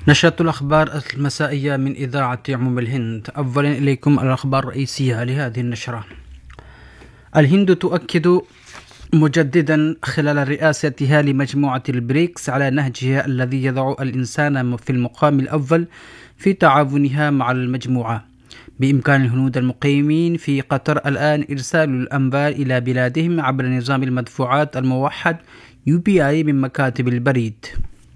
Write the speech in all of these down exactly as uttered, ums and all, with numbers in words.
نشرة الأخبار المسائية من إذاعة عموم الهند. أولا إليكم الأخبار الرئيسية لهذه النشرة. الهند تؤكد مجددا خلال رئاستها لمجموعة البريكس على نهجها الذي يضع الإنسان في المقام الأول في تعاونها مع المجموعة. بإمكان الهنود المقيمين في قطر الآن إرسال الأنبار إلى بلادهم عبر نظام المدفوعات الموحد يو بي آي من مكاتب البريد.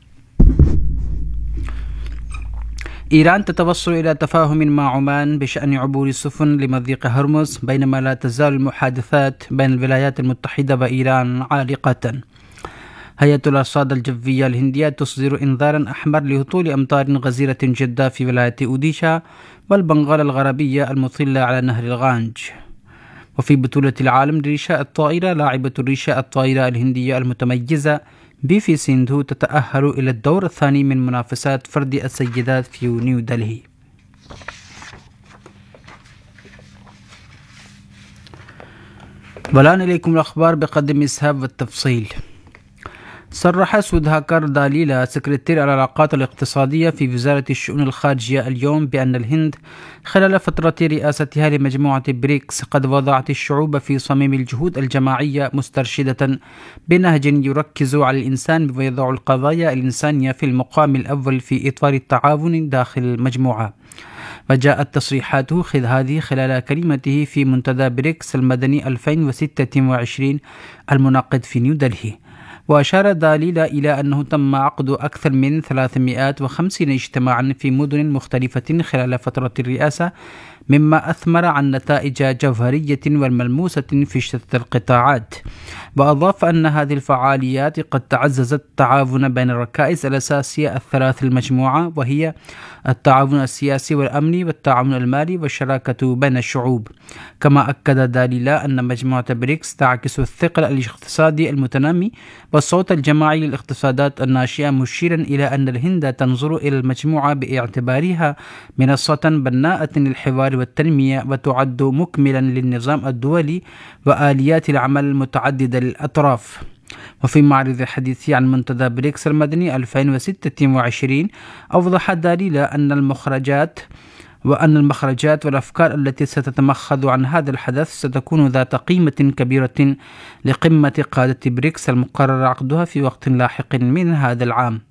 إيران تتوصل إلى تفاهم مع عمان بشأن عبور السفن لمضيق هرمز، بينما لا تزال المحادثات بين الولايات المتحدة وإيران عالقة. هيئة الأرصاد الجوية الهندية تصدر إنذارا أحمر لهطول أمطار غزيرة جدا في ولاية أوديشا والبنغال الغربية المطلة على نهر الغانج. وفي بطولة العالم لريشاء الطائرة، لاعبة الريشاء الطائرة الهندية المتميزة بي في سيندهو تتأهل إلى الدور الثاني من منافسات فرد السيدات في نيو دلهي. والآن إليكم الأخبار بقدم إسهاب والتفصيل. صرح سودهاكر داليلا سكرتير العلاقات الاقتصادية في وزارة الشؤون الخارجية اليوم بأن الهند خلال فترة رئاستها لمجموعة بريكس قد وضعت الشعوب في صميم الجهود الجماعية، مسترشدة بنهج يركز على الإنسان ويضع القضايا الإنسانية في المقام الأول في إطار التعاون داخل المجموعة. وجاءت تصريحاته خذ هذه خلال كلمته في منتدى بريكس المدني ألفين وستة وعشرين المنعقد في نيو دلهي. وأشار داليلا إلى أنه تم عقد أكثر من ثلاثمائة وخمسين اجتماعا في مدن مختلفة خلال فترة الرئاسة، مما أثمر عن نتائج جوهرية والملموسة في شتى القطاعات. وأضاف أن هذه الفعاليات قد تعززت التعاون بين الركائز الأساسية الثلاث المجموعة، وهي التعاون السياسي والأمني والتعاون المالي والشراكة بين الشعوب. كما أكد داليلا أن مجموعة بريكس تعكس الثقل الاقتصادي المتنامي والصوت الجماعي للاقتصادات الناشئة، مشيرا إلى أن الهند تنظر إلى المجموعة باعتبارها منصة بناءة للحوار والتنمية، وتعد مكملا للنظام الدولي وآليات العمل المتعددة للأطراف. وفي معرض الحديث عن منتدى بريكس المدني ألفين وستة وعشرين، أوضح داليلا أن المخرجات وأن المخرجات والأفكار التي ستتمخض عن هذا الحدث ستكون ذات قيمة كبيرة لقمة قادة بريكس المقرر عقدها في وقت لاحق من هذا العام.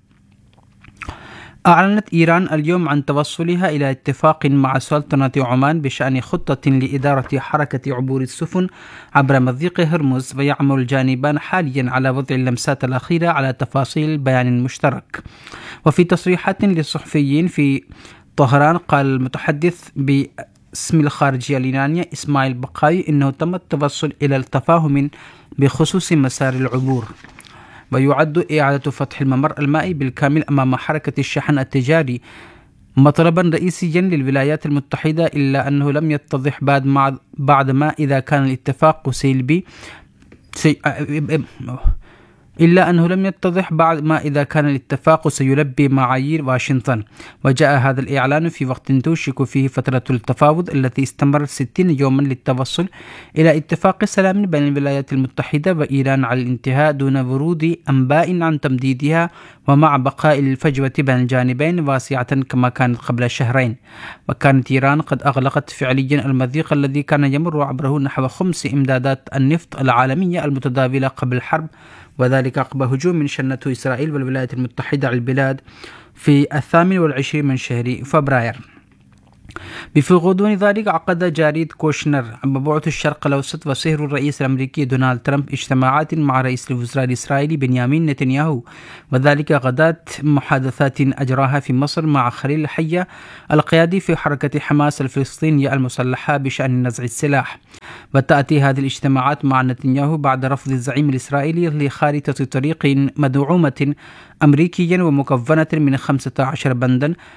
أعلنت إيران اليوم عن توصلها إلى اتفاق مع سلطنة عمان بشأن خطة لإدارة حركة عبور السفن عبر مضيق هرمز، ويعمل الجانبان حاليا على وضع اللمسات الأخيرة على تفاصيل بيان مشترك. وفي تصريحات للصحفيين في طهران، قال المتحدث باسم الخارجية الإيرانية إسماعيل بقاي إنه تم التوصل إلى التفاهم بخصوص مسار العبور، ويعد إعادة فتح الممر المائي بالكامل أمام حركة الشحن التجاري مطلبا رئيسيا للولايات المتحدة، إلا أنه لم يتضح بعد ما بعد ما إذا كان الاتفاق سلبي سي... إلا أنه لم يتضح بعد ما إذا كان الاتفاق سيلبي معايير واشنطن. وجاء هذا الإعلان في وقت توشك فيه فترة التفاوض التي استمرت ستين يوما للتوصل إلى اتفاق سلام بين الولايات المتحدة وإيران على الانتهاء دون ورود أنباء عن تمديدها، ومع بقاء الفجوة بين الجانبين واسعة كما كانت قبل شهرين. وكانت إيران قد أغلقت فعليا المضيق الذي كان يمر عبره نحو خمس إمدادات النفط العالمية المتداولة قبل الحرب، وذلك عقب هجوم شنته إسرائيل والولايات المتحدة على البلاد في الثامن والعشرين من شهر فبراير. بفي غضون ذلك، عقد جريدة كوشنر مبعوث الشرق الأوسط وصهر الرئيس الأمريكي دونالد ترامب اجتماعات مع رئيس الوزراء الإسرائيلي بنيامين نتنياهو، وذلك غداة محادثات أجراها في مصر مع خليل الحية القيادي في حركة حماس الفلسطينية المسلحة بشأن نزع السلاح. وتأتي هذه الاجتماعات مع نتنياهو بعد رفض الزعيم الإسرائيلي لخارطة طريق مدعومة أمريكيا ومكونة من خمسة عشر بندا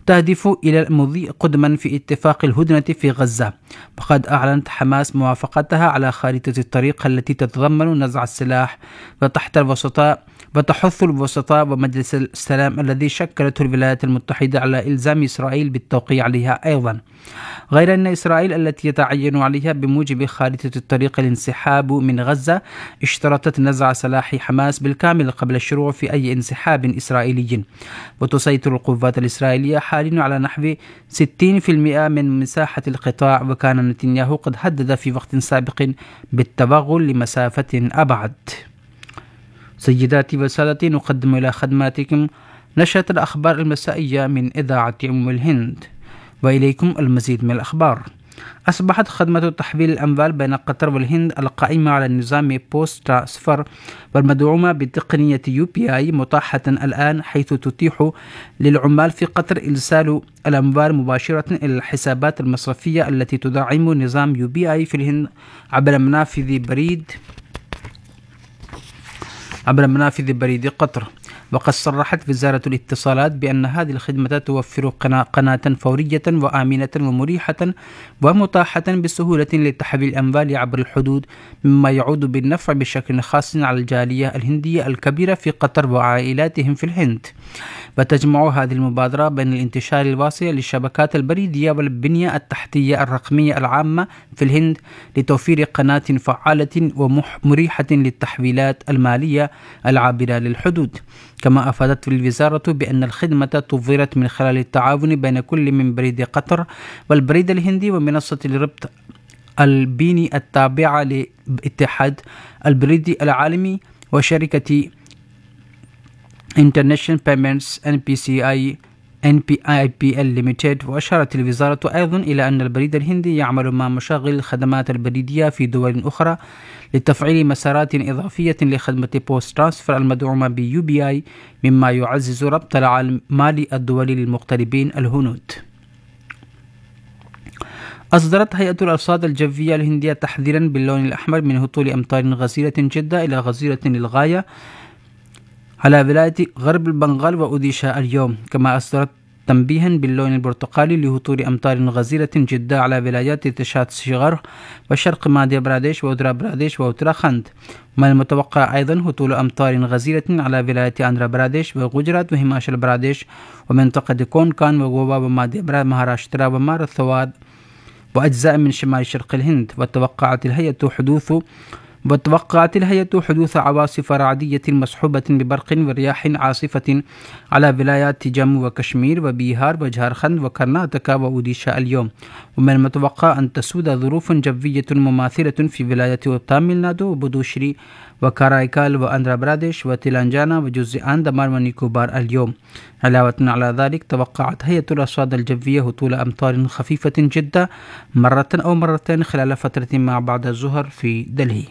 تهدف إلى المضي قدما في اتفاق الهدنة في غزة. وقد أعلنت حماس موافقتها على خارطة الطريق التي تتضمن نزع السلاح وتحت الوسطاء وتحث الوسطاء ومجلس السلام الذي شكلته الولايات المتحدة على إلزام إسرائيل بالتوقيع عليها أيضا. غير أن إسرائيل التي يتعين عليها بموجب خارطة الطريق الانسحاب من غزة اشترطت نزع سلاح حماس بالكامل قبل الشروع في أي انسحاب إسرائيلي. وتسيطر القوات الإسرائيلية حاليا على نحو ستين بالمئة من مساحة القطاع، وكان نتنياهو قد هدد في وقت سابق بالتوغل لمسافة أبعد. سيداتي وسادتي، نقدم إلى خدماتكم نشرة الأخبار المسائية من إذاعة أم الهند، وإليكم المزيد من الأخبار. أصبحت خدمة تحويل الأموال بين قطر والهند القائمة على النظام بوست ترانسفر والمدعومة بتقنية يو بي آي متاحة الآن، حيث تتيح للعمال في قطر إرسال الأموال مباشرة إلى الحسابات المصرفية التي تدعم نظام يو بي آي في الهند عبر منافذ بريد عبر منافذ بريد قطر. وقد صرحت وزارة الاتصالات بأن هذه الخدمة توفر قناة فورية وآمنة ومريحة ومتاحة بسهولة لتحويل الأموال عبر الحدود، مما يعود بالنفع بشكل خاص على الجالية الهندية الكبيرة في قطر وعائلاتهم في الهند. وتجمع هذه المبادرة بين الانتشار الواسع للشبكات البريدية والبنية التحتية الرقمية العامة في الهند لتوفير قناة فعالة ومريحة للتحويلات المالية العابرة للحدود. كما أفادت الوزارة بأن الخدمة تظهرت من خلال التعاون بين كل من بريد قطر والبريد الهندي ومنصة الربط البيني التابعة لاتحاد البريد العالمي وشركة International Payments إن بي سي آي إن بي آي بي إل Limited. وأشارت الوزارة أيضا إلى أن البريد الهندي يعمل مع مشاغل الخدمات البريدية في دول أخرى لتفعيل مسارات إضافية لخدمة بوست ترانسفر المدعومة بيو بي آي، مما يعزز ربط العالم مالي الدولي للمغتربين الهنود. أصدرت هيئة الأرصاد الجوية الهندية تحذيرا باللون الأحمر من هطول أمطار غزيرة جدا إلى غزيرة للغاية على ولاية غرب البنغال وأوديشا اليوم. كما أصدرت تنبيها باللون البرتقالي لهطول أمطار غزيرة جدا على ولايات تشاتشغر وشرق ماديا براديش وأوترا براديش وأوتراخند. من المتوقع أيضا هطول أمطار غزيرة على ولاية آندرا براديش وغجرات وهيماشل براديش ومنطقة كونكان وغوبا وماديا براد مهاراشترا ومارثواد وأجزاء من شمال شرق الهند. وتوقعت الهيئة حدوث وتوقعت الهيئة حدوث عواصف رعدية مصحوبة ببرق ورياح عاصفة على ولايات جمو وكشمير وبيهار وجهارخند وكرناتكا وأوديشا اليوم. ومن المتوقع أن تسود ظروف جوية مماثلة في ولاية تاميل نادو وبودوشري وكارايكال وأندرا براديش وتلنجانا وجزء أندمان ونيكوبار اليوم. علاوة على ذلك، توقعت هيئة الأرصاد الجوية هطول أمطار خفيفة جدا مرة أو مرتين خلال فترة ما بعد الظهر في دلهي.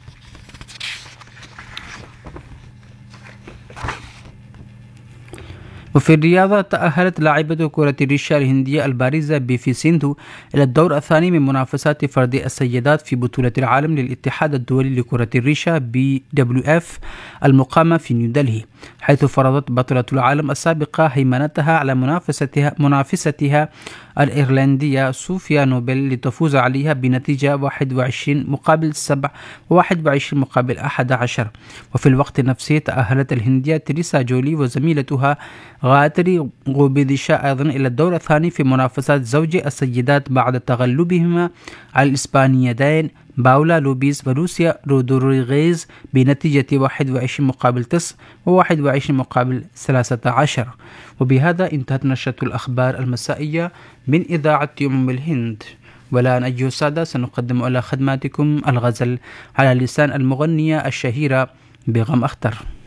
وفي الرياضة، تأهلت لاعبة كرة الريشة الهندية البارزة بيفي سيندو إلى الدور الثاني من منافسات فرد السيدات في بطولة العالم للاتحاد الدولي لكرة الريشة بي دبليو إف المقامة في نيودلهي، حيث فرضت بطلة العالم السابقة هيمنتها على منافستها منافستها الإيرلندية صوفيا نوبل لتفوز عليها بنتيجة واحد وعشرين مقابل سبعة وواحد وعشرين مقابل أحد عشر. وفي الوقت نفسه تأهلت الهندية تريسا جولي وزميلتها غاتري غوبيديشا أيضا إلى الدور الثاني في منافسات زوج السيدات بعد تغلبهما على الإسبانيتين باولا لوبيز ولوسيا رودريغيز بنتيجة واحد وعشرين مقابل تسعة وواحد وعشرين مقابل ثلاثة عشر. وبهذا انتهت نشرة الأخبار المسائية من إذاعة أم الهند. والآن أيها السادة، سنقدم على خدماتكم الغزل على لسان المغنية الشهيرة بيغم أختر.